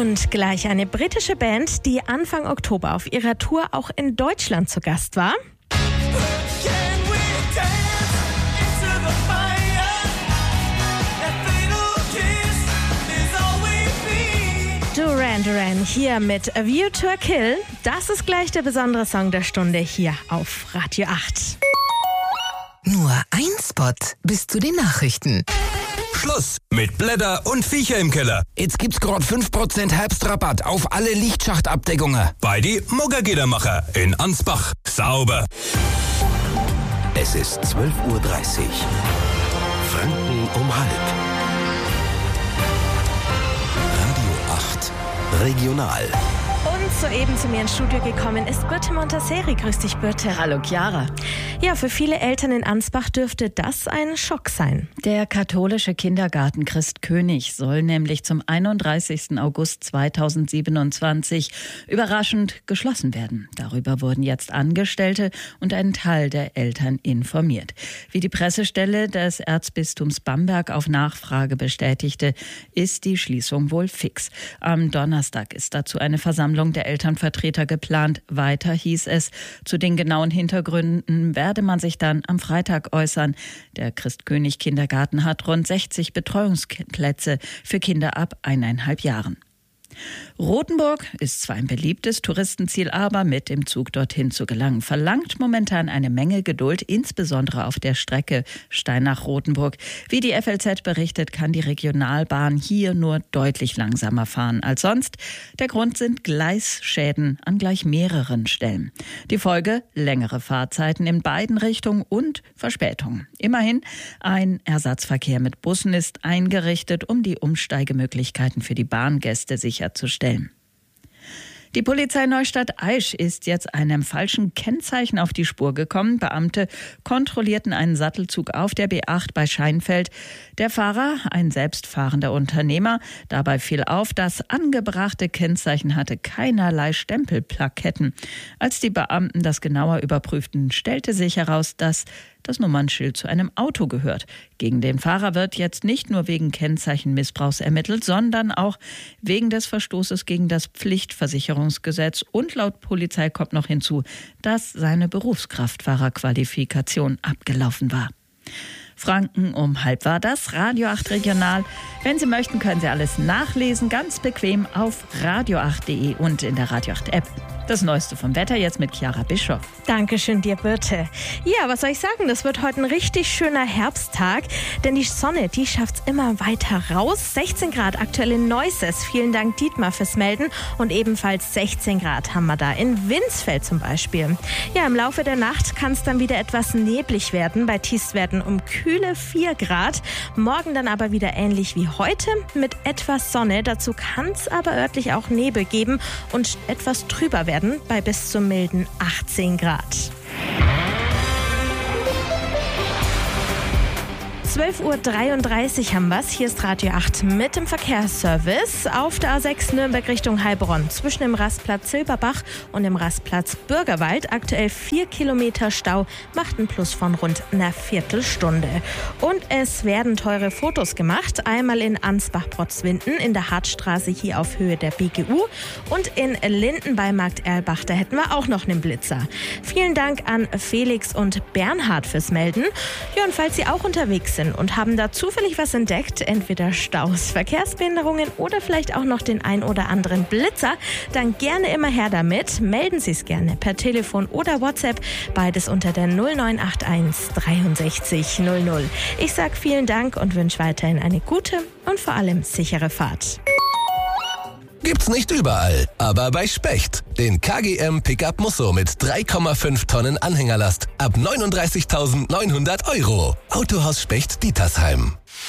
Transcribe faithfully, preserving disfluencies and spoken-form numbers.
Und gleich eine britische Band, die Anfang Oktober auf ihrer Tour auch in Deutschland zu Gast war. Duran Duran hier mit A View to a Kill. Das ist gleich der besondere Song der Stunde hier auf Radio acht. Nur ein Spot bis zu den Nachrichten. Schluss mit Blätter und Viecher im Keller. Jetzt gibt's gerade fünf Prozent Herbstrabatt auf alle Lichtschachtabdeckungen. Bei die Muggergidermacher in Ansbach. Sauber. Es ist zwölf Uhr dreißig. Franken um halb. Radio acht. Regional. Und soeben zu mir ins Studio gekommen ist Birte Montasseri. Grüß dich, Birte. Hallo, Chiara. Ja, für viele Eltern in Ansbach dürfte das ein Schock sein. Der katholische Kindergarten Christ König soll nämlich zum einunddreißigsten August zweitausendsiebenundzwanzig überraschend geschlossen werden. Darüber wurden jetzt Angestellte und ein Teil der Eltern informiert. Wie die Pressestelle des Erzbistums Bamberg auf Nachfrage bestätigte, ist die Schließung wohl fix. Am Donnerstag ist dazu eine Versammlung der Elternvertreter geplant. Weiter hieß es, zu den genauen Hintergründen werde man sich dann am Freitag äußern. Der Christkönig-Kindergarten hat rund sechzig Betreuungsplätze für Kinder ab eineinhalb Jahren. Rothenburg ist zwar ein beliebtes Touristenziel, aber mit dem Zug dorthin zu gelangen, verlangt momentan eine Menge Geduld, insbesondere auf der Strecke Steinach-Rothenburg. Wie die F L Z berichtet, kann die Regionalbahn hier nur deutlich langsamer fahren als sonst. Der Grund sind Gleisschäden an gleich mehreren Stellen. Die Folge: längere Fahrzeiten in beiden Richtungen und Verspätungen. Immerhin, ein Ersatzverkehr mit Bussen ist eingerichtet, um die Umsteigemöglichkeiten für die Bahngäste sicherzustellen. Die Polizei Neustadt-Aisch ist jetzt einem falschen Kennzeichen auf die Spur gekommen. Beamte kontrollierten einen Sattelzug auf der B acht bei Scheinfeld. Der Fahrer, ein selbstfahrender Unternehmer. Dabei fiel auf, das angebrachte Kennzeichen hatte keinerlei Stempelplaketten. Als die Beamten das genauer überprüften, stellte sich heraus, dass das Nummernschild zu einem Auto gehört. Gegen den Fahrer wird jetzt nicht nur wegen Kennzeichenmissbrauchs ermittelt, sondern auch wegen des Verstoßes gegen das Pflichtversicherungsgesetz. Und laut Polizei kommt noch hinzu, dass seine Berufskraftfahrerqualifikation abgelaufen war. Franken um halb war das, Radio acht Regional. Wenn Sie möchten, können Sie alles nachlesen, ganz bequem auf radio acht punkt de und in der Radio acht App. Das Neueste vom Wetter jetzt mit Chiara Bischoff. Dankeschön dir, Birte. Ja, was soll ich sagen? Das wird heute ein richtig schöner Herbsttag, denn die Sonne, die schafft's immer weiter raus. sechzehn Grad aktuell in Neuses. Vielen Dank, Dietmar, fürs Melden. Und ebenfalls sechzehn Grad haben wir da in Winsfeld zum Beispiel. Ja, im Laufe der Nacht kann es dann wieder etwas neblig werden. Bei Tiefstwerten um kühle vier Grad. Morgen dann aber wieder ähnlich wie heute mit etwas Sonne. Dazu kann es aber örtlich auch Nebel geben und etwas trüber werden bei bis zu milden achtzehn Grad. zwölf Uhr dreiunddreißig haben wir's. Hier ist Radio acht mit dem Verkehrsservice auf der A sechs Nürnberg Richtung Heilbronn. Zwischen dem Rastplatz Silberbach und dem Rastplatz Bürgerwald. Aktuell vier Kilometer Stau, macht ein Plus von rund einer Viertelstunde. Und es werden teure Fotos gemacht. Einmal in Ansbach-Protzwinden in der Hartstraße hier auf Höhe der B G U und in Linden bei Markt Erlbach. Da hätten wir auch noch einen Blitzer. Vielen Dank an Felix und Bernhard fürs Melden. Ja, und falls Sie auch unterwegs sind und haben da zufällig was entdeckt, entweder Staus, Verkehrsbehinderungen oder vielleicht auch noch den ein oder anderen Blitzer, dann gerne immer her damit. Melden Sie es gerne per Telefon oder WhatsApp, beides unter der null neun acht eins dreiundsechzig null null. Ich sage vielen Dank und wünsche weiterhin eine gute und vor allem sichere Fahrt. Gibt's nicht überall, aber bei Specht. Den K G M Pickup Musso mit drei Komma fünf Tonnen Anhängerlast ab neununddreißigtausendneunhundert Euro. Autohaus Specht Dietersheim.